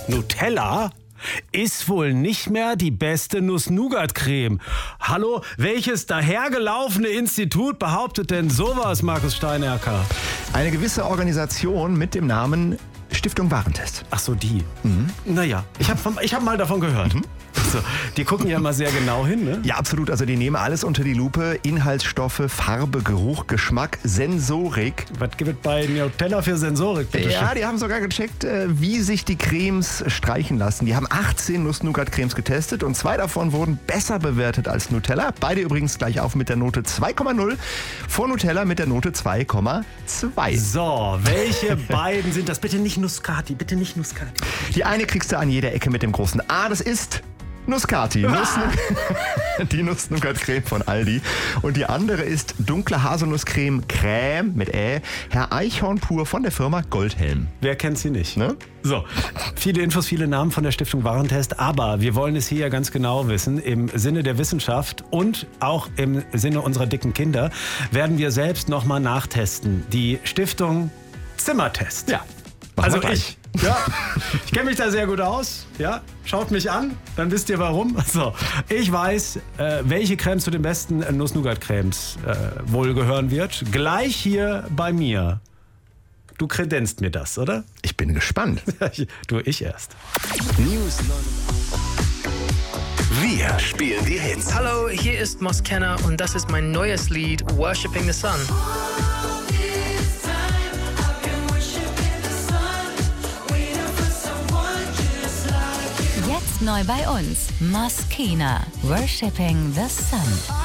Nutella ist wohl nicht mehr die beste Nuss-Nougat-Creme. Hallo, welches dahergelaufene Institut behauptet denn sowas, Markus Steinerker? Eine gewisse Organisation mit dem Namen Stiftung Warentest. Ach so, die. Naja, ich hab mal davon gehört. So, die gucken ja mal sehr genau hin, ne? Ja, absolut. Also die nehmen alles unter die Lupe. Inhaltsstoffe, Farbe, Geruch, Geschmack, Sensorik. Was gibt es bei Nutella für Sensorik? Bitte Ja, schön? die haben sogar gecheckt, wie sich die Cremes streichen lassen. Die haben 18 Nuss-Nougat-Cremes getestet und 2 davon wurden besser bewertet als Nutella. Beide übrigens gleich auf mit der Note 2,0 vor Nutella mit der Note 2,2. So, welche beiden sind das? Bitte nicht Nuscati, bitte nicht Nuscati. Die eine kriegst du an jeder Ecke mit dem großen A. Das ist Nuscati. Die Nuss-Nougat-Creme von Aldi. Und die andere ist dunkle Haselnusscreme Crème mit Herr Eichhorn pur von der Firma Goldhelm. Wer kennt sie nicht? Ne? So, viele Infos, viele Namen von der Stiftung Warentest, aber wir wollen es hier ja ganz genau wissen. Im Sinne der Wissenschaft und auch im Sinne unserer dicken Kinder werden wir selbst nochmal nachtesten. Die Stiftung Zimmertest. Ja. Also ich kenne mich da sehr gut aus. Ja, schaut mich an, dann wisst ihr warum. So, ich weiß, welche Creme zu den besten Nuss-Nougat-Cremes wohl gehören wird. Gleich hier bei mir. Du kredenzt mir das, oder? Ich bin gespannt. Ich erst. News 9. Wir spielen die Hits. Hallo, hier ist Moskenna und das ist mein neues Lied Worshipping the Sun. Jetzt neu bei uns. Moskenna, Worshipping the Sun.